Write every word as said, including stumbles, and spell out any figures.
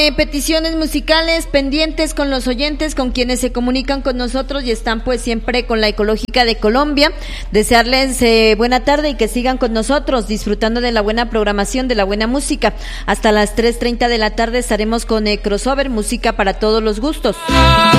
Eh, peticiones musicales pendientes con los oyentes, con quienes se comunican con nosotros y están pues siempre con la Ecológica de Colombia. Desearles eh, buena tarde y que sigan con nosotros disfrutando de la buena programación, de la buena música. Hasta las tres treinta de la tarde estaremos con eh, Crossover, música para todos los gustos.